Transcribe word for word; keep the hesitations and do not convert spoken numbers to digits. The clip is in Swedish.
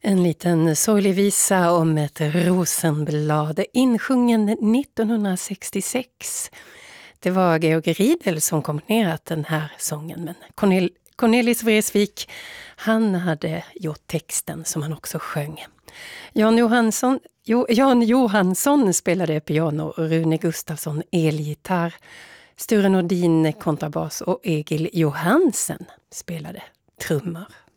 En liten sorglig visa om ett rosenblad, insjungen nittonhundrasextiosex. Det var Georg Riedel som komponerat den här sången, men Cornel, Cornelis Vreeswijk, han hade gjort texten som han också sjöng. Jan Johansson, jo, Jan Johansson spelade piano, Rune Gustafsson elgitarr, Sture Nordin kontrabas och Egil Johansen spelade trummor.